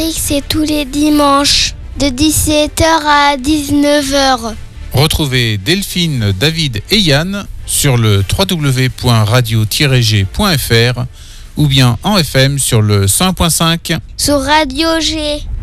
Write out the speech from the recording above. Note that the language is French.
C'est tous les dimanches de 17h à 19h. Retrouvez Delphine, David et Yann sur le www.radio-g.fr ou bien en FM sur le 101.5 sur Radio G.